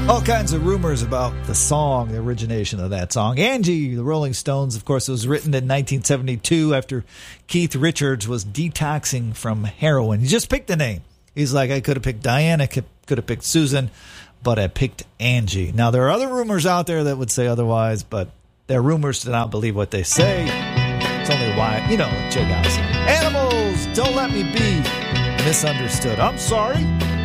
All kinds of rumors about the song, the origination of that song. Angie, the Rolling Stones, of course, it was written in 1972 after Keith Richards was detoxing from heroin. He just picked a name. He's like, I could have picked Diana, could have picked Susan, but I picked Angie. Now, there are other rumors out there that would say otherwise, but they're rumors to not believe what they say. It's only why, Jay Gossett. Animals, don't let me be misunderstood. I'm sorry.